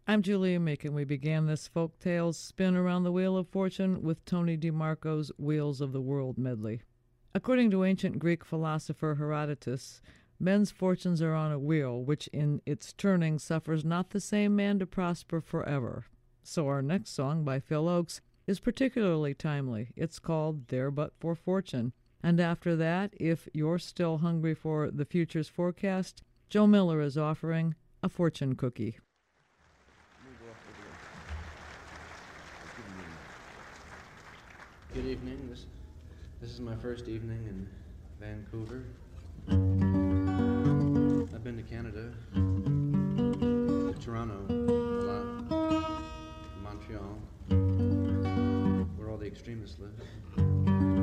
I'm Julia Meek, and we began this folk tales spin around the Wheel of Fortune with Tony DeMarco's Wheels of the World medley. According to ancient Greek philosopher Herodotus, men's fortunes are on a wheel, which in its turning suffers not the same man to prosper forever. So our next song by Phil Oakes is particularly timely. It's called There But for Fortune. And after that, if you're still hungry for the future's forecast, Joe Miller is offering a fortune cookie. Good evening. This is my first evening in Vancouver. I've been to Canada, to Toronto a lot, Montreal, where all the extremists live.